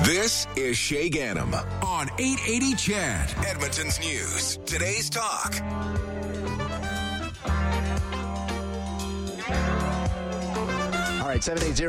This is Shay Ganem on 880 Chad, Edmonton's News. Today's talk. All right,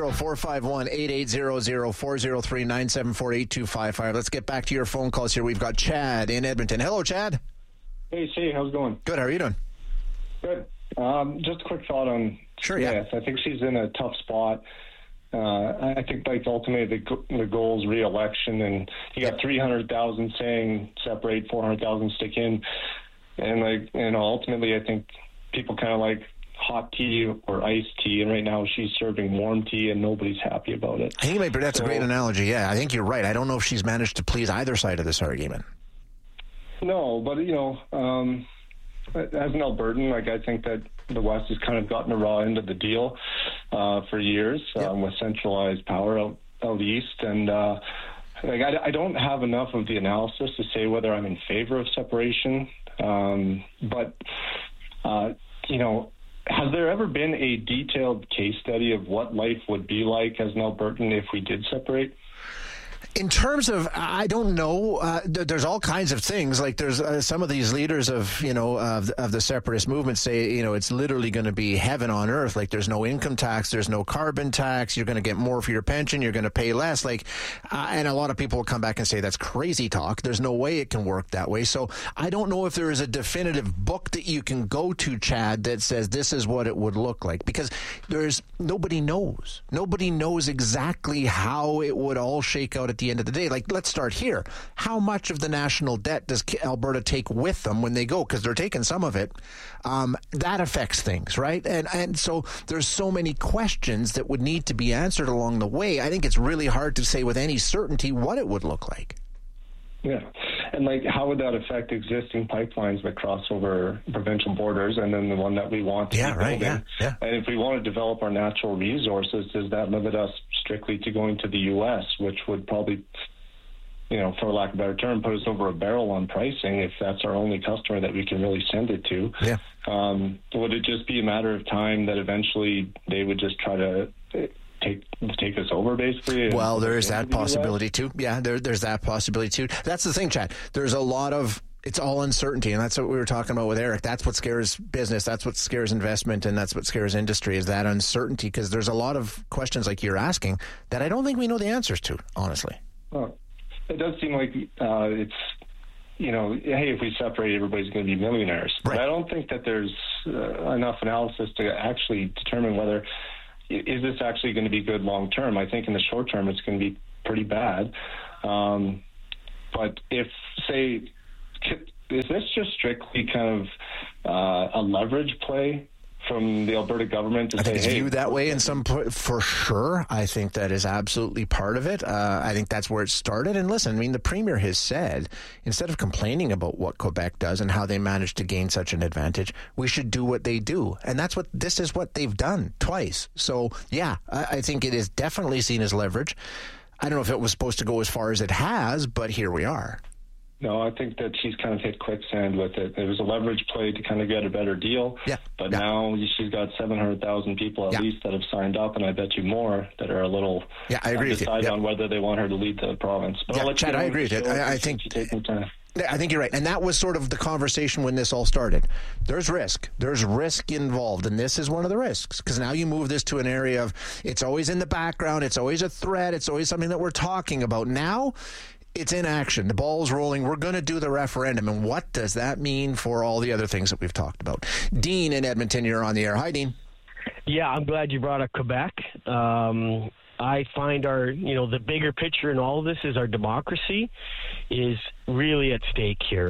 780-451-8800-403-974-8255. Let's get back to your phone calls here. We've got Chad in Edmonton. Hello, Chad. Hey, Shay, how's it going? Good. How are you doing? Good. Just a quick thought on Sure, yeah. Smith. I think she's in a tough spot. I think, ultimately the goal is re-election, and you got 300,000 saying separate, 400,000 stick in. And, ultimately I think people kind of like hot tea or iced tea, and right now she's serving warm tea, and nobody's happy about it. I think that's a great analogy. Yeah, I think you're right. I don't know if she's managed to please either side of this argument. No, but, as an Albertan, I think that the West has kind of gotten the raw end of the deal for years with centralized power out east. And I don't have enough of the analysis to say whether I'm in favor of separation. But has there ever been a detailed case study of what life would be like as an Albertan if we did separate? In terms of, I don't know. There's all kinds of things. Like there's some of these leaders of the separatist movement say it's literally going to be heaven on earth. Like there's no income tax, there's no carbon tax. You're going to get more for your pension. You're going to pay less. And a lot of people will come back and say that's crazy talk. There's no way it can work that way. So I don't know if there is a definitive book that you can go to, Chad, that says this is what it would look like, because nobody knows. Nobody knows exactly how it would all shake out at the end of the day. Let's start here. How much of the national debt does Alberta take with them when they go? Because they're taking some of it. That affects things, right? And so there's so many questions that would need to be answered along the way. I think it's really hard to say with any certainty what it would look like. Yeah. And how would that affect existing pipelines that cross over provincial borders, and then the one that we want to be building? Yeah. And if we want to develop our natural resources, does that limit us strictly to going to the U.S., which would probably, for lack of a better term, put us over a barrel on pricing if that's our only customer that we can really send it to? Yeah. Would it just be a matter of time that eventually they would just try to take us over, basically? Well, there is that possibility too. Yeah, there's that possibility too. That's the thing, Chad. There's a lot of, it's all uncertainty, and that's what we were talking about with Eric. That's what scares business. That's what scares investment, and that's what scares industry, is that uncertainty, because there's a lot of questions like you're asking that I don't think we know the answers to, honestly. Well, it does seem like it's, hey, if we separate, everybody's going to be millionaires. Right. But I don't think that there's enough analysis to actually determine whether is this actually going to be good long term. I think in the short term it's going to be pretty bad. But if, say, is this just strictly kind of a leverage play from the Alberta government to I say, think it's viewed that way in some, for sure. I think that is absolutely part of it. I think that's where it started. And listen, the Premier has said, instead of complaining about what Quebec does and how they managed to gain such an advantage, we should do what they do. And this is what they've done twice. So, yeah, I think it is definitely seen as leverage. I don't know if it was supposed to go as far as it has, but here we are. No, I think that she's kind of hit quicksand with it. It was a leverage play to kind of get a better deal. Yeah. But now she's got 700,000 people at least that have signed up, and I bet you more that are a little I agree with you. On whether they want her to lead the province. But Chad, I agree with you. I think time. I think you're right. And that was sort of the conversation when this all started. There's risk. There's risk involved, and this is one of the risks, because now you move this to an area of, it's always in the background, it's always a threat, it's always something that we're talking about. Now it's in action. The ball's rolling. We're going to do the referendum. And what does that mean for all the other things that we've talked about? Dean in Edmonton, you're on the air. Hi, Dean. Yeah, I'm glad you brought up Quebec. I find the bigger picture in all of this is our democracy is really at stake here.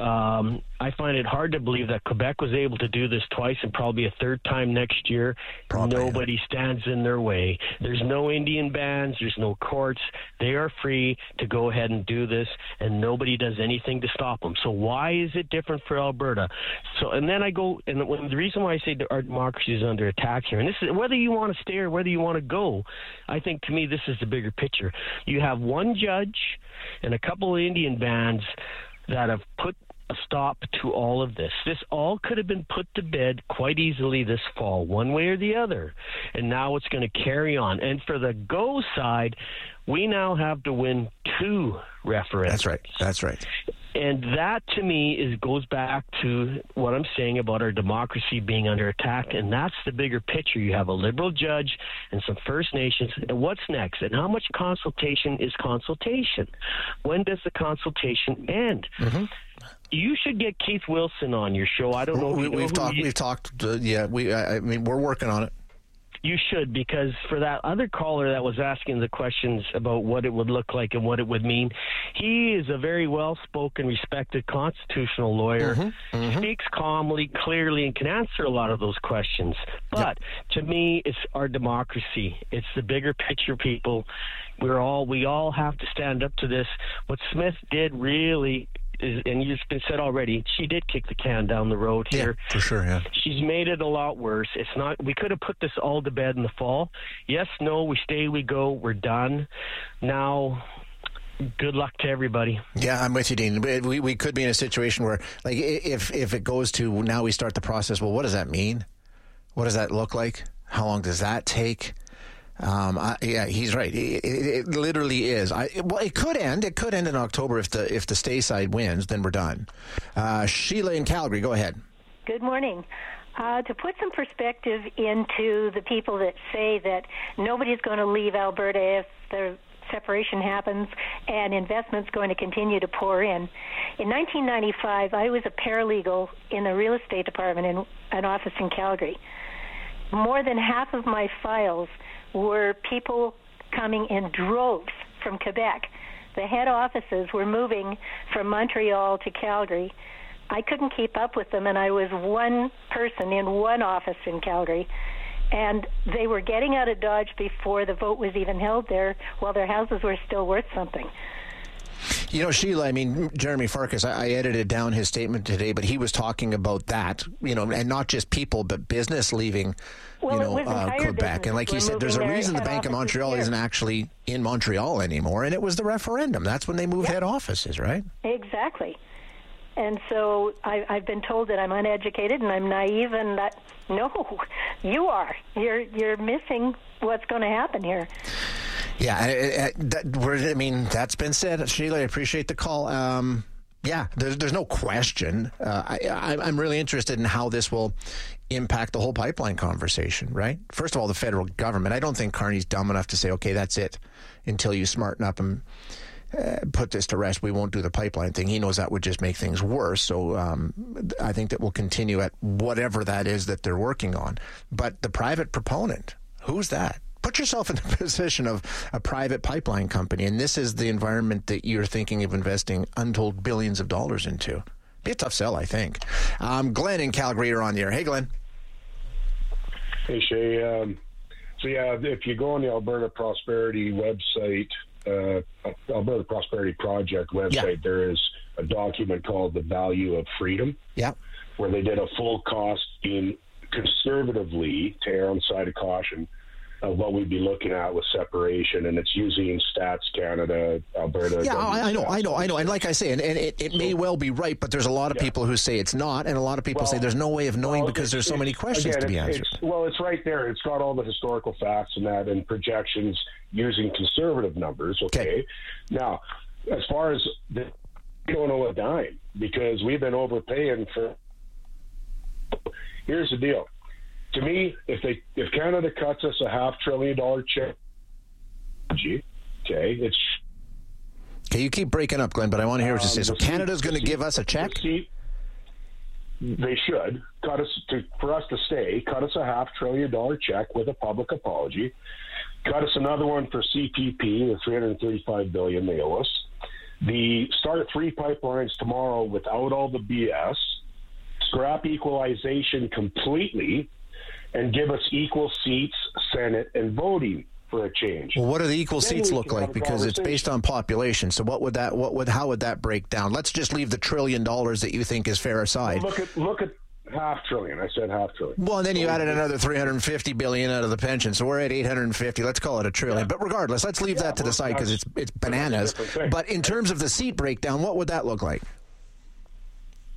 I find it hard to believe that Quebec was able to do this twice and probably a third time next year. Nobody stands in their way. There's no Indian bans. There's no courts. They are free to go ahead and do this, and nobody does anything to stop them. So why is it different for Alberta? The reason why I say our democracy is under attack here, and this is whether you want to stay or whether you want to go, I think to me this is the bigger picture. You have one judge and a couple of Indian bans that have put a stop to all of this. This all could have been put to bed quite easily this fall, one way or the other. And now it's going to carry on. And for the go side, we now have to win 2 referendums. That's right. And that, to me, goes back to what I'm saying about our democracy being under attack, and that's the bigger picture. You have a Liberal judge and some First Nations, and what's next? And how much consultation is consultation? When does the consultation end? Mm-hmm. You should get Keith Wilson on your show. I don't know. We've talked. Yeah, I mean, we're working on it. You should, because for that other caller that was asking the questions about what it would look like and what it would mean, he is a very well-spoken, respected constitutional lawyer, speaks calmly, clearly, and can answer a lot of those questions. But to me, it's our democracy. It's the bigger picture, people. We all have to stand up to this. What Smith did really is, and it's been said already, she did kick the can down the road here. Yeah, for sure, yeah. She's made it a lot worse. It's not. We could have put this all to bed in the fall. Yes, no, we stay, we go, we're done. Now, good luck to everybody. Yeah, I'm with you, Dean. We could be in a situation where, like, if it goes to now we start the process, well, what does that mean? What does that look like? How long does that take? Yeah, he's right. It literally is. It could end. It could end in October if the stay side wins. Then we're done. Sheila in Calgary, go ahead. Good morning. To put some perspective into the people that say that nobody's going to leave Alberta if the separation happens and investment's going to continue to pour in. In 1995, I was a paralegal in the real estate department in an office in Calgary. More than half of my files were people coming in droves from Quebec. The head offices were moving from Montreal to Calgary. I couldn't keep up with them, and I was one person in one office in Calgary. And they were getting out of Dodge before the vote was even held there, while their houses were still worth something. You know, Sheila, I mean, Jeremy Farkas, I edited down his statement today, but he was talking about that, you know, and not just people, but business leaving, Quebec. Business. And like he said, there's a reason the Bank of Montreal isn't actually in Montreal anymore, and it was the referendum. That's when they moved head offices, right? Exactly. And so I've been told that I'm uneducated and I'm naive, and that, no, you are. You're missing what's going to happen here. Yeah, that's been said. Sheila, I appreciate the call. Yeah, there's no question. I'm really interested in how this will impact the whole pipeline conversation, right? First of all, the federal government. I don't think Carney's dumb enough to say, okay, that's it, until you smarten up and put this to rest. We won't do the pipeline thing. He knows that would just make things worse. So I think that we'll continue at whatever that is that they're working on. But the private proponent, who's that? Put yourself in the position of a private pipeline company, and this is the environment that you're thinking of investing untold billions of dollars into. Be a tough sell, I think. Glenn in Calgary, you're on the air. Hey, Glenn. Hey, Shay. If you go on the Alberta Prosperity website, Alberta Prosperity Project website, there is a document called The Value of Freedom, where they did a full cost in conservatively, to err on the side of caution, of what we'd be looking at with separation, and it's using Stats Canada, Alberta. Yeah, I know. And like I say, and it may well be right, but there's a lot of people who say it's not, and a lot of people say there's no way of knowing because there's so many questions to be answered. It's right there. It's got all the historical facts and that, and projections using conservative numbers. Okay. Now, as far as we don't know a dime because we've been overpaying for. Here's the deal. To me, if Canada cuts us $500 billion check, it's. Okay, you keep breaking up, Glenn, but I want to hear what you say. So Canada's going to give us a check? They should for us to stay. Cut us $500 billion check with a public apology. Cut us another one for CPP, the $335 billion they owe us. Start 3 pipelines tomorrow without all the BS. Scrap equalization completely. And give us equal seats, Senate, and voting for a change. Well, what do the equal seats look like? Because it's based on population. So how would that break down? Let's just leave the $1 trillion that you think is fair aside. Well, look at $500 billion. I said $500 billion. Well, and then you added another $350 billion out of the pension, so we're at $850. Let's call it $1 trillion. But regardless, let's leave that to the side because it's bananas. But in terms of the seat breakdown, what would that look like?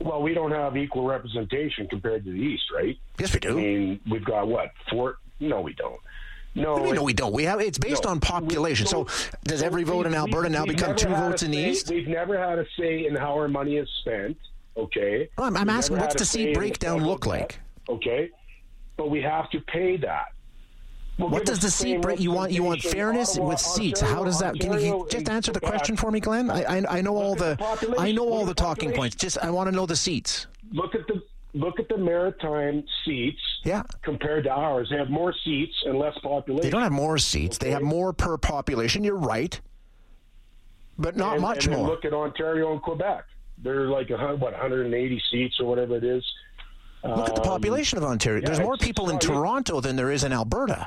Well, we don't have equal representation compared to the East, right? Yes, we do. I mean, we've got what? 4? No, we don't. No, we don't. We have. It's based on population. So does every vote in Alberta now become 2 votes in the East? We've never had a say in how our money is spent. Okay. Well, I'm asking, what's the seat breakdown look like? Okay, but we have to pay that. What does the seat break? You want fairness with seats? How does that? Can you just answer the question for me, Glenn? I know all the talking points. Just I want to know the seats. Look at the maritime seats. Yeah. Compared to ours, they have more seats and less population. They don't have more seats. Okay. They have more per population. You're right, but not much more. Look at Ontario and Quebec. They're like 180 seats or whatever it is. Look at the population of Ontario. There's more people in Toronto than there is in Alberta.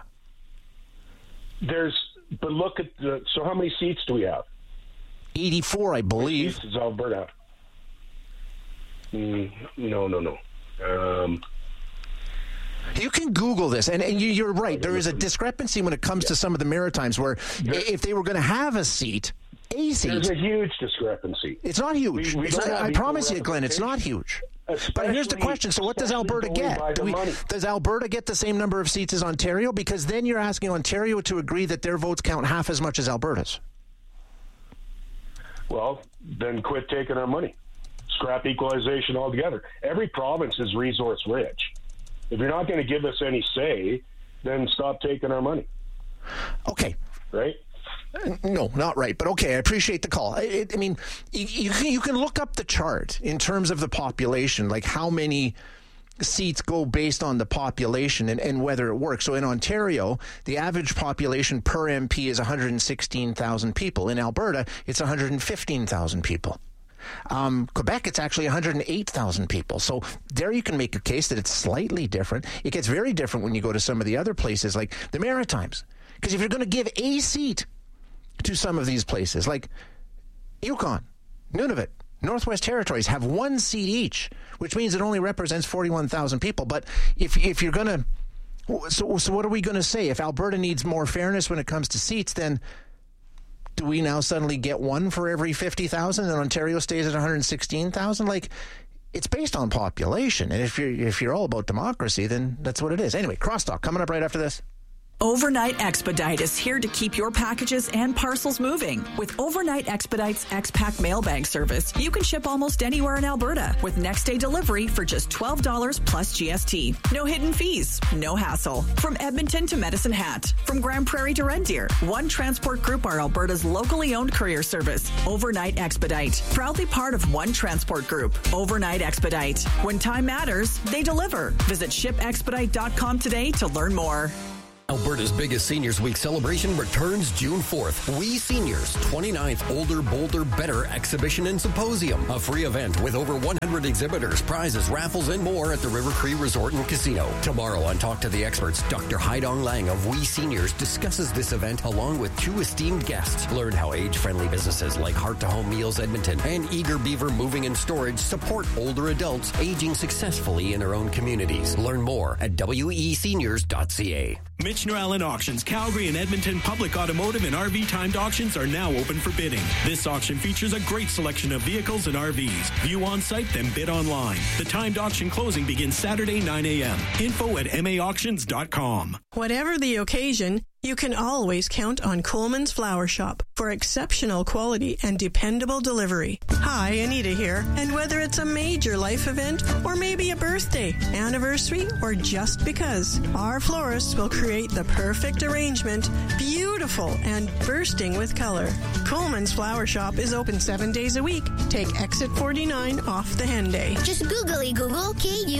But look at so how many seats do we have? 84, I believe. Seats does Alberta have? No. You can Google this, and you're right. There is a discrepancy when it comes to some of the Maritimes where if they were going to have a seat, there's a huge discrepancy. It's not huge. I promise you, Glenn, it's not huge. But here's the question. So what does Alberta get? Does Alberta get the same number of seats as Ontario? Because then you're asking Ontario to agree that their votes count half as much as Alberta's. Well, then quit taking our money. Scrap equalization altogether. Every province is resource rich. If you're not going to give us any say, then stop taking our money. Okay. Right? No, not right. But okay, I appreciate the call. I mean, you can look up the chart in terms of the population, like how many seats go based on the population and whether it works. So in Ontario, the average population per MP is 116,000 people. In Alberta, it's 115,000 people. Quebec, it's actually 108,000 people. So there you can make a case that it's slightly different. It gets very different when you go to some of the other places like the Maritimes. Because if you're going to give a seat to some of these places, like Yukon, Nunavut, Northwest Territories have 1 seat each, which means it only represents 41,000 people. But if you're going to... So what are we going to say? If Alberta needs more fairness when it comes to seats, then do we now suddenly get 1 for every 50,000 and Ontario stays at 116,000? Like, it's based on population. And if you're all about democracy, then that's what it is. Anyway, Crosstalk coming up right after this. Overnight Expedite is here to keep your packages and parcels moving. With Overnight Expedite's X-Pack mailbag service, you can ship almost anywhere in Alberta with next-day delivery for just $12 plus GST. No hidden fees, no hassle. From Edmonton to Medicine Hat, from Grand Prairie to Red Deer, One Transport Group are Alberta's locally owned courier service. Overnight Expedite, proudly part of One Transport Group. Overnight Expedite. When time matters, they deliver. Visit shipexpedite.com today to learn more. Alberta's biggest Seniors Week celebration returns June 4th. We Seniors 29th Older, Bolder, Better Exhibition and Symposium. A free event with over 100 exhibitors, prizes, raffles, and more at the River Cree Resort and Casino. Tomorrow on Talk to the Experts, Dr. Haidong Lang of We Seniors discusses this event along with 2 esteemed guests. Learn how age-friendly businesses like Heart to Home Meals Edmonton and Eager Beaver Moving and Storage support older adults aging successfully in their own communities. Learn more at weseniors.ca. Mitch Norallen Auctions, Calgary and Edmonton public automotive and RV timed auctions are now open for bidding. This auction features a great selection of vehicles and RVs. View on site, then bid online. The timed auction closing begins Saturday, 9 a.m. Info at maauctions.com. Whatever the occasion, you can always count on Coleman's Flower Shop for exceptional quality and dependable delivery. Hi, Anita here. And whether it's a major life event or maybe a birthday, anniversary, or just because, our florists will create the perfect arrangement, beautiful and bursting with color. Coleman's Flower Shop is open 7 days a week. Take exit 49 off the Henday. Just googly Google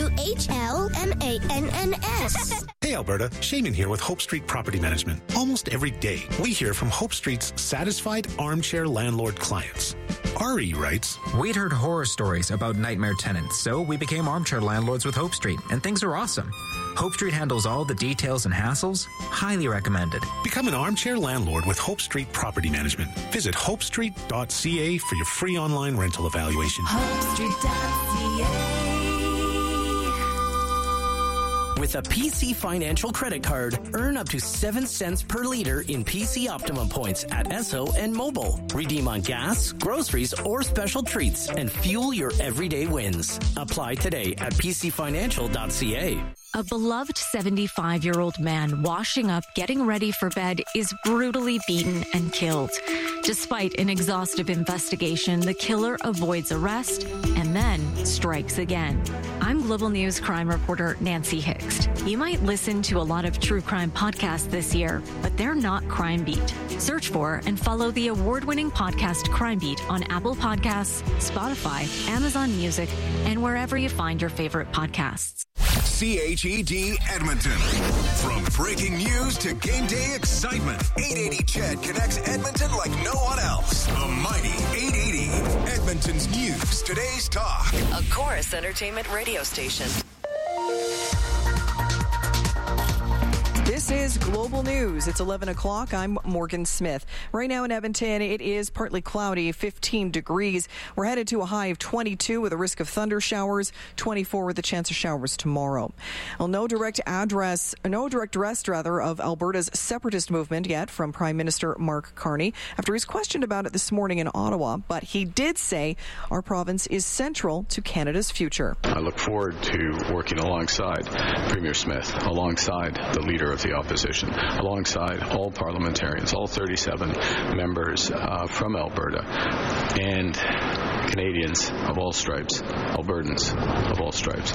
KUHLMANNS. Hey Alberta, Shaman here with Hope Street Property Management. Almost every day, we hear from Hope Street's satisfied armchair landlord clients. Ari writes, "We'd heard horror stories about nightmare tenants, so we became armchair landlords with Hope Street, and things are awesome. Hope Street handles all the details and hassles. Highly recommended." Become an armchair landlord with Hope Street Property Management. Visit hopestreet.ca for your free online rental evaluation. HopeStreet.ca. With a PC Financial credit card, earn up to 7 cents per liter in PC Optimum points at Esso and Mobile. Redeem on gas, groceries, or special treats and fuel your everyday wins. Apply today at pcfinancial.ca. A beloved 75-year-old man washing up, getting ready for bed is brutally beaten and killed. Despite an exhaustive investigation, the killer avoids arrest and then strikes again. I'm Global News crime reporter Nancy Hixt. You might listen to a lot of true crime podcasts this year, but they're not Crime Beat. Search for and follow the award-winning podcast Crime Beat on Apple Podcasts, Spotify, Amazon Music, and wherever you find your favorite podcasts. CHED Edmonton. From breaking news to game day excitement, 880 CHED connects Edmonton like no one else. The mighty 880. Edmonton's news, today's talk. A Chorus Entertainment radio station. This is Global News. It's 11 o'clock. I'm Morgan Smith. Right now in Edmonton, it is partly cloudy, 15 degrees. We're headed to a high of 22 with a risk of thunder showers, 24 with a chance of showers tomorrow. Well, no direct arrest of Alberta's separatist movement yet from Prime Minister Mark Carney after he's questioned about it this morning in Ottawa. But he did say our province is central to Canada's future. I look forward to working alongside Premier Smith, alongside the leader of the opposition, alongside all parliamentarians, all 37 members from Alberta, and Canadians of all stripes, Albertans of all stripes,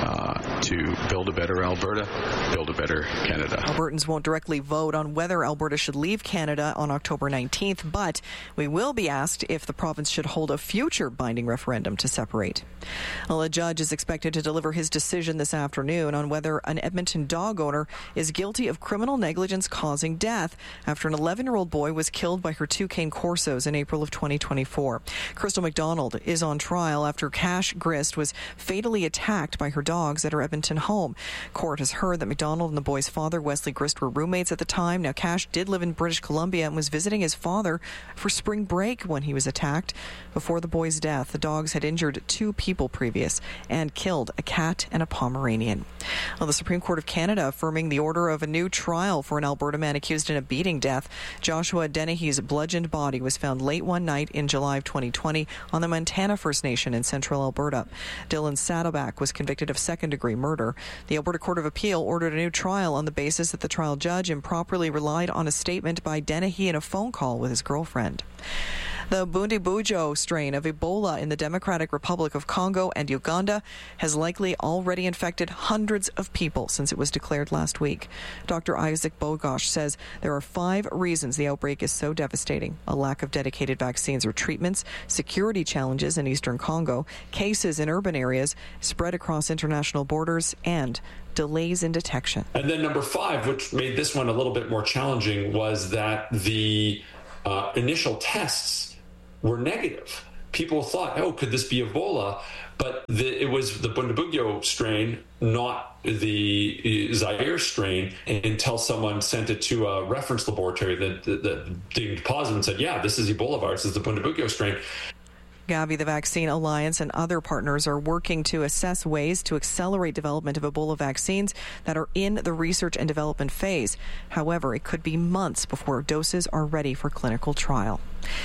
to build a better Alberta, build a better Canada. Albertans won't directly vote on whether Alberta should leave Canada on October 19th, but we will be asked if the province should hold a future binding referendum to separate. Well, a judge is expected to deliver his decision this afternoon on whether an Edmonton dog owner is guilty of criminal negligence causing death after an 11-year-old boy was killed by her 2 cane corsos in April of 2024. Crystal McDonald is on trial after Cash Grist was fatally attacked by her dogs at her Edmonton home. Court has heard that McDonald and the boy's father, Wesley Grist, were roommates at the time. Now, Cash did live in British Columbia and was visiting his father for spring break when he was attacked. Before the boy's death, the dogs had injured 2 people previous and killed a cat and a Pomeranian. Well, the Supreme Court of Canada affirming the order of a new trial for an Alberta man accused in a beating death. Joshua Dennehy's bludgeoned body was found late one night in July of 2020 on the Montana First Nation in central Alberta. Dylan Saddleback was convicted of second-degree murder. The Alberta Court of Appeal ordered a new trial on the basis that the trial judge improperly relied on a statement by Dennehy in a phone call with his girlfriend. The Bundibugyo strain of Ebola in the Democratic Republic of Congo and Uganda has likely already infected hundreds of people since it was declared last week. Dr. Isaac Bogosh says there are 5 reasons the outbreak is so devastating: a lack of dedicated vaccines or treatments, security challenges in eastern Congo, cases in urban areas, spread across international borders, and delays in detection. And then number 5, which made this one a little bit more challenging, was that the initial tests were negative. People thought, oh, could this be Ebola? But it was the Bundibugyo strain, not the Zaire strain, until someone sent it to a reference laboratory that dinged positive and said, yeah, this is Ebola virus, this is the Bundibugyo strain. Gavi, the Vaccine Alliance, and other partners are working to assess ways to accelerate development of Ebola vaccines that are in the research and development phase. However, it could be months before doses are ready for clinical trial.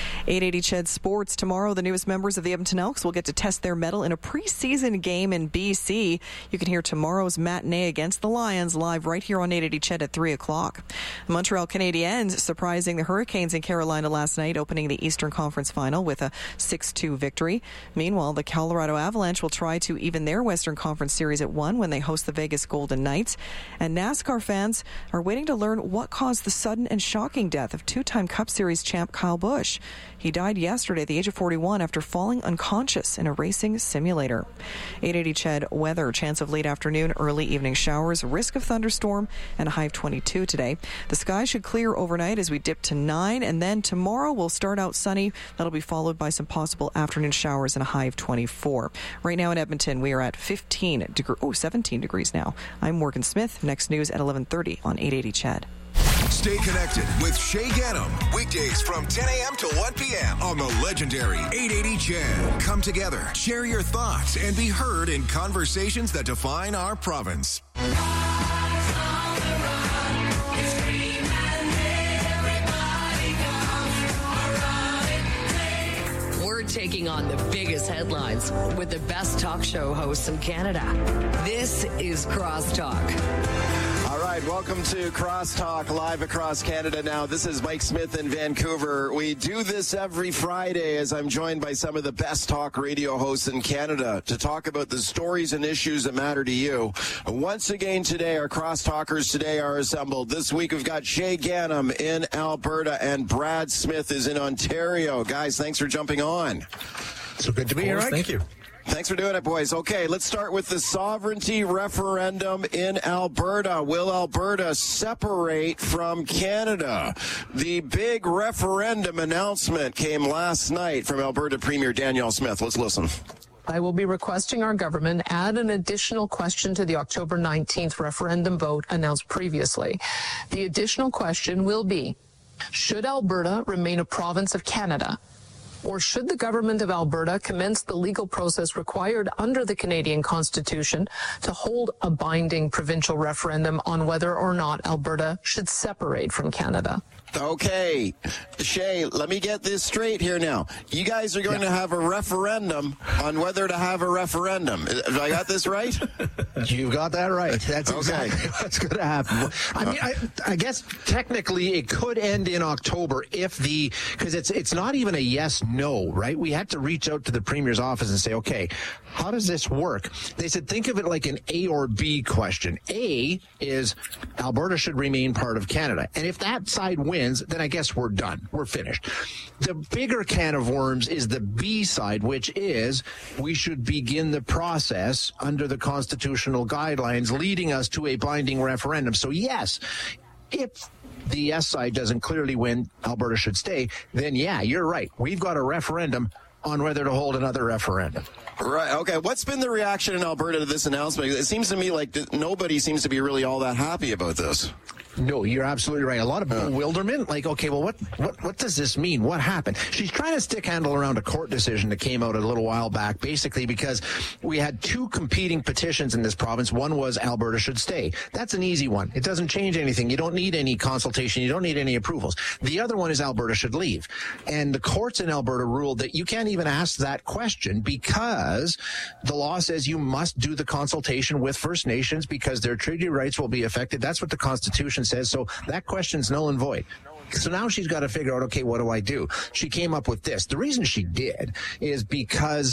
880 CHED Sports. Tomorrow, the newest members of the Edmonton Elks will get to test their mettle in a preseason game in BC. You can hear tomorrow's matinee against the Lions live right here on 880 CHED at 3 o'clock. Montreal Canadiens surprising the Hurricanes in Carolina last night, opening the Eastern Conference Final with a 6-2 victory. Meanwhile, the Colorado Avalanche will try to even their Western Conference series at 1 when they host the Vegas Golden Knights. And NASCAR fans are waiting to learn what caused the sudden and shocking death of 2-time Cup Series champ Kyle Busch. He died yesterday at the age of 41 after falling unconscious in a racing simulator. 880 CHED weather. Chance of late afternoon, early evening showers, risk of thunderstorm, and a high of 22 today. The sky should clear overnight as we dip to 9, and then tomorrow we'll start out sunny. That'll be followed by some possible afternoon showers and a high of 24. Right now in Edmonton, we are at 17 degrees now. I'm Morgan Smith. Next news at 11:30 on 880 CHED. Stay connected with Shay Ganem. Weekdays from 10 a.m. to 1 p.m. on the legendary 880 CHED. Come together, share your thoughts, and be heard in conversations that define our province. taking on the biggest headlines with the best talk show hosts in Canada. This is Crosstalk. All right, welcome to Crosstalk live across Canada now. This is Mike Smith in Vancouver. We do this every Friday as I'm joined by some of the best talk radio hosts in Canada to talk about the stories and issues that matter to you. Once again today, our Crosstalkers today are assembled. This week we've got Shay Ganem in Alberta and Brad Smith is in Ontario. Guys, thanks for jumping on. So good to be here, Mike. Thank you. Thanks for doing it, boys. Okay, let's start with the sovereignty referendum in Alberta. Will Alberta separate from Canada? The big referendum announcement came last night from Alberta Premier Danielle Smith. Let's listen. I will be requesting our government add an additional question to the October 19th referendum vote announced previously. The additional question will be, should Alberta remain a province of Canada? Or should the government of Alberta commence the legal process required under the Canadian Constitution to hold a binding provincial referendum on whether or not Alberta should separate from Canada? Okay, Shay, let me get this straight here now. You guys are going to have a referendum on whether to have a referendum. Have I got this right? You've got that right. That's exactly what's going to happen. I mean, I guess technically it could end in October because it's not even a yes-no, right? We had to reach out to the Premier's office and say, okay, how does this work? They said, think of it like an A or B question. A is Alberta should remain part of Canada. And if that side wins, then I guess we're done. We're finished. The bigger can of worms is the B side, which is we should begin the process under the constitutional guidelines leading us to a binding referendum. So yes, if the yes side doesn't clearly win, Alberta should stay, then yeah, you're right. We've got a referendum on whether to hold another referendum. Right. Okay. What's been the reaction in Alberta to this announcement? It seems to me like nobody seems to be really all that happy about this. No, you're absolutely right. A lot of bewilderment. Like, okay, well, what does this mean? What happened? She's trying to stick handle around a court decision that came out a little while back, basically because we had two competing petitions in this province. One was Alberta should stay. That's an easy one. It doesn't change anything. You don't need any consultation. You don't need any approvals. The other one is Alberta should leave. And the courts in Alberta ruled that you can't even ask that question because the law says you must do the consultation with First Nations because their treaty rights will be affected. That's what the Constitution says. So that question's null and void. So now she's got to figure out, okay, what do I do? She came up with this. The reason she did is because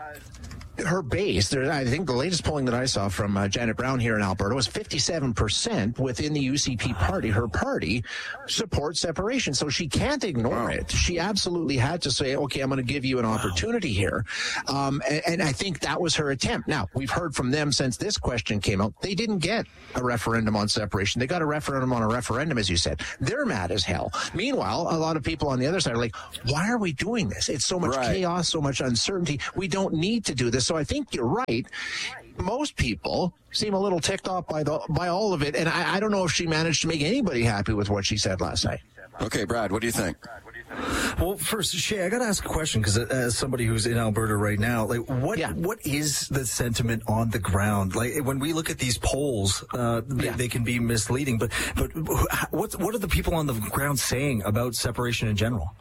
her base, I think the latest polling that I saw from Janet Brown here in Alberta was 57% within the UCP party. Her party supports separation, so she can't ignore it. She absolutely had to say, okay, I'm going to give you an opportunity here. And I think that was her attempt. Now, we've heard from them since this question came out. They didn't get a referendum on separation. They got a referendum on a referendum, as you said. They're mad as hell. Meanwhile, a lot of people on the other side are like, why are we doing this? It's so much chaos, so much uncertainty. We don't need to do this. So I think you're right. Most people seem a little ticked off by all of it, and I don't know if she managed to make anybody happy with what she said last night. Okay, Brad, what do you think? Well, first, Shay, I got to ask a question because as somebody who's in Alberta right now, like, what is the sentiment on the ground? Like, when we look at these polls, they can be misleading. But what are the people on the ground saying about separation in general?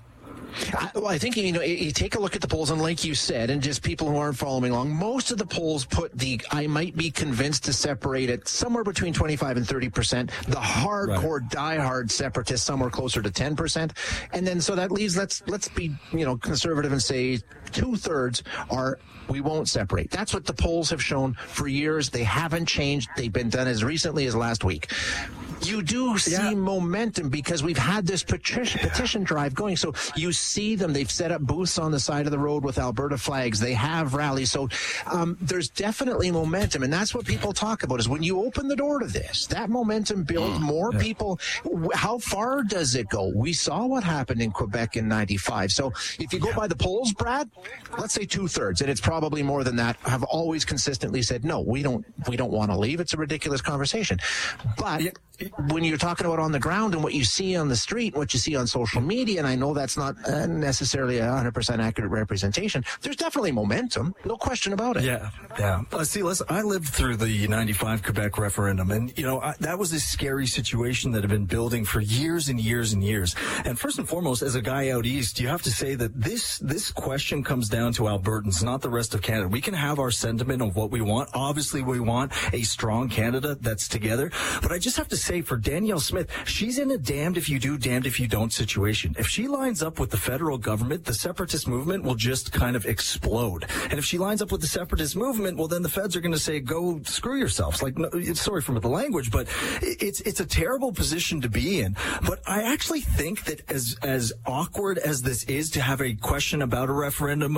I think, you take a look at the polls, and like you said, and just people who aren't following along, most of the polls put I might be convinced to separate it somewhere between 25 and 30%. The hardcore, diehard separatists somewhere closer to 10%. And then so that leaves, let's be, conservative and say 2/3 are we won't separate. That's what the polls have shown for years. They haven't changed. They've been done as recently as last week. You do see momentum because we've had this petition drive going. So you see them. They've set up booths on the side of the road with Alberta flags. They have rallies. So there's definitely momentum. And that's what people talk about is when you open the door to this, that momentum builds more people. How far does it go? We saw what happened in Quebec in 95. So if you go by the polls, Brad, let's say 2/3, and it's probably more than that, have always consistently said, no, we don't want to leave. It's a ridiculous conversation. But when you're talking about on the ground and what you see on the street, what you see on social media, and I know that's not necessarily a 100% accurate representation, there's definitely momentum. No question about it. Yeah. See, listen, I lived through the 95 Quebec referendum, and, that was a scary situation that had been building for years and years and years. And first and foremost, as a guy out east, you have to say that this question comes down to Albertans, not the rest of Canada. We can have our sentiment of what we want. Obviously, we want a strong Canada that's together. But I just have to say, for Danielle Smith, she's in a damned if you do, damned if you don't situation. If she lines up with the federal government, the separatist movement will just kind of explode. And if she lines up with the separatist movement, well, then the feds are going to say, go screw yourselves. Like, no, sorry for the language, but it's a terrible position to be in. But I actually think that as awkward as this is to have a question about a referendum,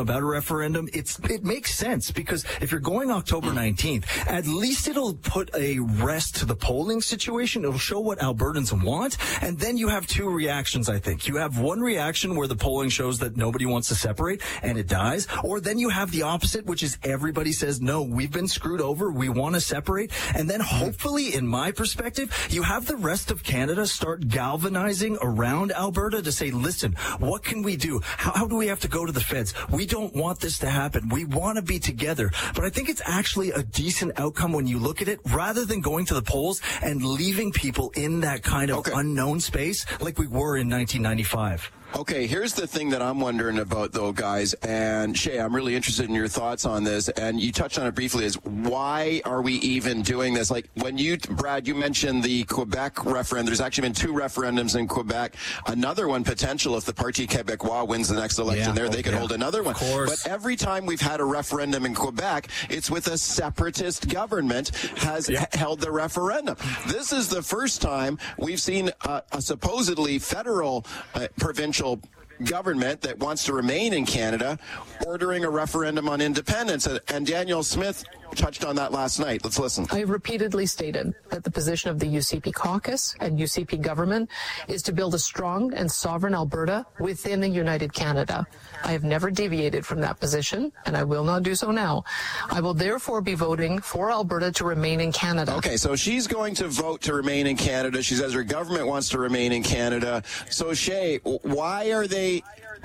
it makes sense, because if you're going October 19th, at least it'll put a rest to the polling situation. It'll show what Albertans want. And then you have two reactions, I think. You have one reaction where the polling shows that nobody wants to separate and it dies. Or then you have the opposite, which is everybody says, no, we've been screwed over. We want to separate. And then hopefully, in my perspective, you have the rest of Canada start galvanizing around Alberta to say, listen, what can we do? How do we have to go to the feds? We don't want this to happen. We want to be together. But I think it's actually a decent outcome when you look at it, rather than going to the polls and leaving people in that kind of unknown space like we were in 1995. Okay, here's the thing that I'm wondering about, though, guys. And Shay, I'm really interested in your thoughts on this. And you touched on it briefly, is why are we even doing this? Like, when Brad, you mentioned the Quebec referendum. There's actually been 2 referendums in Quebec. Another one potential if the Parti Québécois wins the next election they could hold another one. But every time we've had a referendum in Quebec, it's with a separatist government has held the referendum. This is the first time we've seen a supposedly federal, provincial government that wants to remain in Canada ordering a referendum on independence. And Danielle Smith touched on that last night. Let's listen. I have repeatedly stated that the position of the UCP caucus and UCP government is to build a strong and sovereign Alberta within a united Canada. I have never deviated from that position, and I will not do so now. I will therefore be voting for Alberta to remain in Canada. Okay, so she's going to vote to remain in Canada. She says her government wants to remain in Canada. So, Shay, why are they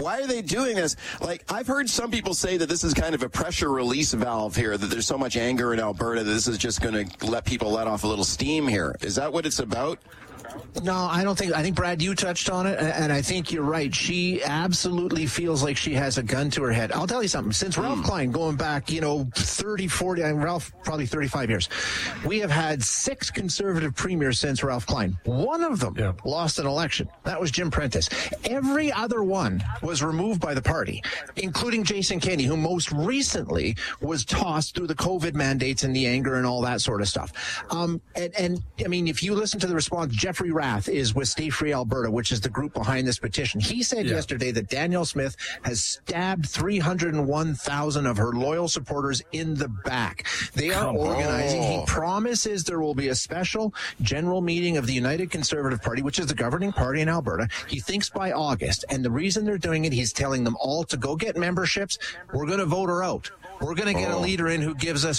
doing this? Like, I've heard some people say that this is kind of a pressure release valve here, that there's so much anger in Alberta that this is just going to let people let off a little steam here. Is that what it's about? No, I don't think. I think, Brad, you touched on it, and I think you're right. She absolutely feels like she has a gun to her head. I'll tell you something. Since Ralph Klein, going back, 30, 40, and Ralph, probably 35 years, we have had 6 conservative premiers since Ralph Klein. One of them lost an election. That was Jim Prentice. Every other one was removed by the party, including Jason Kenney, who most recently was tossed through the COVID mandates and the anger and all that sort of stuff. And I mean, if you listen to the response, Jeffrey Rath is with Stay Free Alberta, which is the group behind this petition. He said yesterday that Danielle Smith has stabbed 301,000 of her loyal supporters in the back. They are organizing. He promises there will be a special general meeting of the United Conservative Party, which is the governing party in Alberta. He thinks by August. And the reason they're doing it, he's telling them all to go get memberships. We're going to vote her out. We're going to get a leader in who gives us